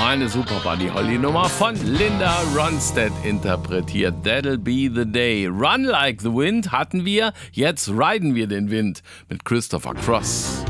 Eine super Buddy Holly Nummer von Linda Ronstadt interpretiert. That'll be the day. Run like the wind hatten wir, jetzt riden wir den Wind mit Christopher Cross.